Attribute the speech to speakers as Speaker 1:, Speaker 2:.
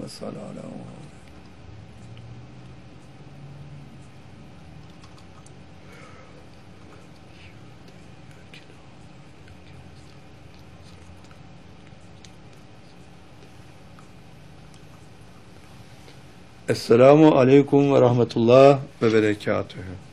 Speaker 1: salli ala Muhammed. Esselamu aleyküm ve rahmetullah ve berekatühü.